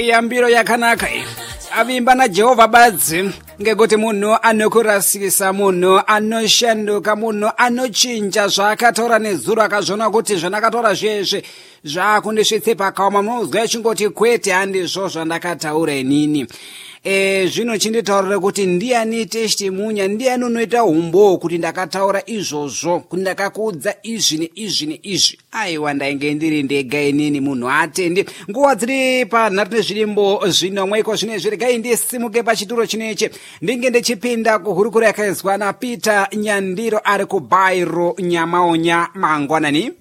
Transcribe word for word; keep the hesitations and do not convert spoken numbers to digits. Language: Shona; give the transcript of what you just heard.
Yambiro yakanaka avimba naJehovha badzi ngekuti munhu anokurasisa, munhu anoshanduka, munhu anochinja zvaakataura nezuro akazviona kuti zvanakatora zveshe zvakundisvitse pakaoma. Munozwa chingoti kwete, handizvo zvandakataura inini. E, zvino chinditaurira kuti ndiani testimony, ndiani unoita umbo kuti ndakataura izvozvo, kuti ndakakuudza izvi neizvi neizvi. Aiwa, ndainge ndiri ndega inini, munhu atendi. Nguva dziri panhatu nezvirimbo zvinomweko zvine zviregai ndisimuke pachituro chinechi ndinge ndichipinda kuhurukuro yakaizwa naPeter Nyandiro ari kuBairo Nyamaonya mangwanani.